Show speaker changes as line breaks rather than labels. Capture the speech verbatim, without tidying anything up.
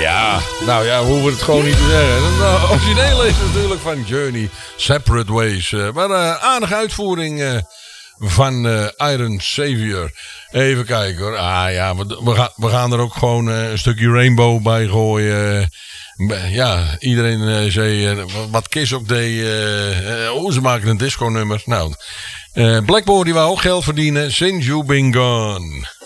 Ja, nou ja, we hoeven het gewoon niet te zeggen. De originele is natuurlijk van Journey, Separate Ways. Uh, maar uh, aardige uitvoering uh, van uh, Iron Savior. Even kijken hoor. Ah ja, we, we, gaan, we gaan er ook gewoon uh, een stukje Rainbow bij gooien. Uh, ja, iedereen uh, zei, uh, wat Kiss ook deed. Uh, uh, oh, ze maken een disco nummer. Nou, uh, Blackmore die wou ook geld verdienen. Since You Been Gone.